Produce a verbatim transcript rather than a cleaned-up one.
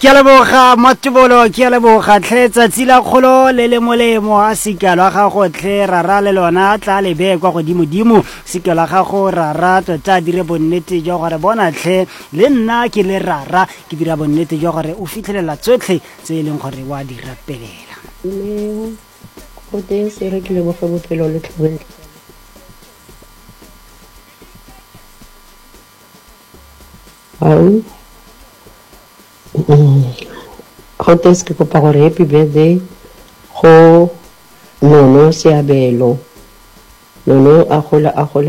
ke a leboga Matebolo ke a leboga tlhe tsatsi la kgolo le le molemo a sikalo a gago tle rara le lona tla le be kwa godimo-dimo sikalo a gago rara tota dire bonnete jwa gore bona tlhe le nna ke le rara ke dira bonnete jwa gore o fitlhelela tsotlhe tse e leng gore wa di rapelela mme go teng se re ke leboge bophelo le tlhobentle au go teng se ke kopa gore happy birthday go Nono Seabelo Nono a gola a gola